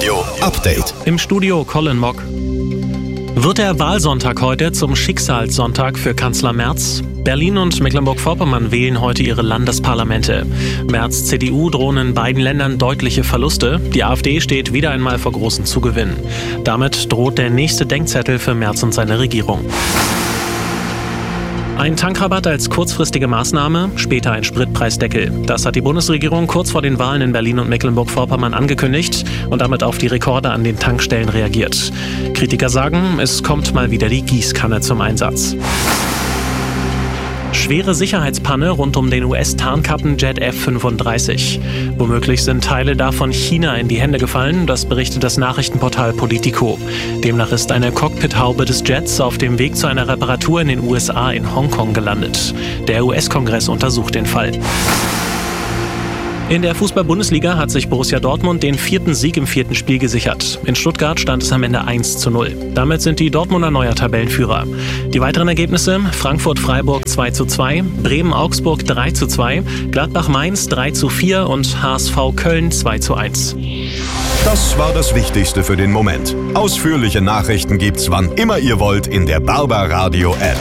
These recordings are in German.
Radio Update. Im Studio Colin Mock. Wird der Wahlsonntag heute zum Schicksalssonntag für Kanzler Merz? Berlin und Mecklenburg-Vorpommern wählen heute ihre Landesparlamente. Merz' CDU drohen in beiden Ländern deutliche Verluste. Die AfD steht wieder einmal vor großen Zugewinnen. Damit droht der nächste Denkzettel für Merz und seine Regierung. Ein Tankrabatt als kurzfristige Maßnahme, später ein Spritpreisdeckel. Das hat die Bundesregierung kurz vor den Wahlen in Berlin und Mecklenburg-Vorpommern angekündigt und damit auf die Rekorde an den Tankstellen reagiert. Kritiker sagen, es kommt mal wieder die Gießkanne zum Einsatz. Schwere Sicherheitspanne rund um den US-Tarnkappenjet F-35. Womöglich sind Teile davon China in die Hände gefallen, das berichtet das Nachrichtenportal Politico. Demnach ist eine Cockpithaube des Jets auf dem Weg zu einer Reparatur in den USA in Hongkong gelandet. Der US-Kongress untersucht den Fall. In der Fußball-Bundesliga hat sich Borussia Dortmund den 4. Sieg im 4. Spiel gesichert. In Stuttgart stand es am Ende 1:0. Damit sind die Dortmunder neuer Tabellenführer. Die weiteren Ergebnisse: Frankfurt-Freiburg 2:2, Bremen-Augsburg 3:2, Gladbach-Mainz 3:4 und HSV Köln 2:1. Das war das Wichtigste für den Moment. Ausführliche Nachrichten gibt's wann immer ihr wollt in der Barbaradio App.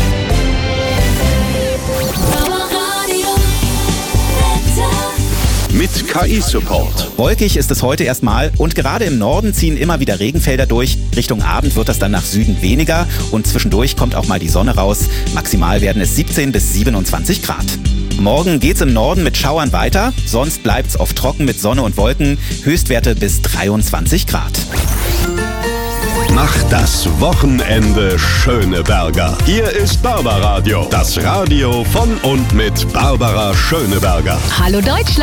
Mit KI-Support. Wolkig ist es heute erstmal und gerade im Norden ziehen immer wieder Regenfelder durch. Richtung Abend wird das dann nach Süden weniger und zwischendurch kommt auch mal die Sonne raus. Maximal werden es 17 bis 27 Grad. Morgen geht's im Norden mit Schauern weiter, sonst bleibt's oft trocken mit Sonne und Wolken, Höchstwerte bis 23 Grad. Macht das Wochenende Schöneberger. Hier ist Barbaradio, das Radio von und mit Barbara Schöneberger. Hallo Deutschland!